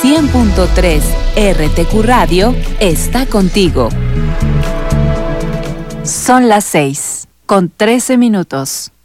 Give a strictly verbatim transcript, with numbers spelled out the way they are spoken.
cien punto tres R T Q Radio está contigo. Son las seis, con trece minutos.